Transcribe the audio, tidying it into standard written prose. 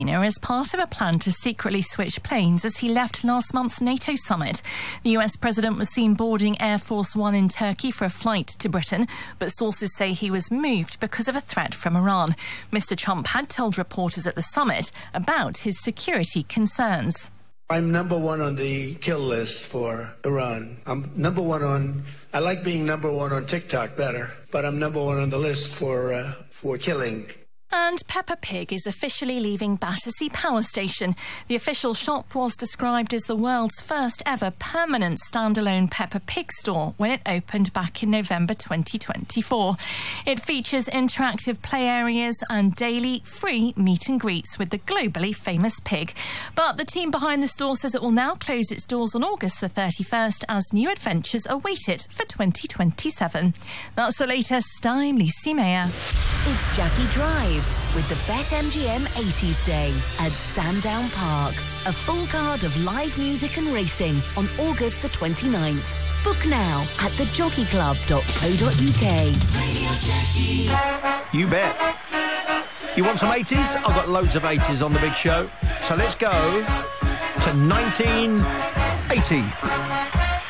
as part of a plan to secretly switch planes as he left last month's NATO summit. The US president was seen boarding Air Force One in Turkey for a flight to Britain, but sources say he was moved because of a threat from Iran. Mr. Trump had told reporters at the summit about his security concerns. I'm number one on the kill list for Iran. I'm number one on, I like being number one on TikTok better, but I'm number one on the list for killing. And Peppa Pig is officially leaving Battersea Power Station. The official shop was described as the world's first ever permanent standalone Peppa Pig store when it opened back in November 2024. It features interactive play areas and daily free meet and greets with the globally famous pig. But the team behind the store says it will now close its doors on August the 31st as new adventures await it for 2027. That's the latest. I'm Lucy Mayer. It's Jackie Drive with the BetMGM 80s Day at Sandown Park. A full card of live music and racing on August the 29th. Book now at thejockeyclub.co.uk. You bet. You want some 80s? I've got loads of 80s on the big show. So let's go to 1980.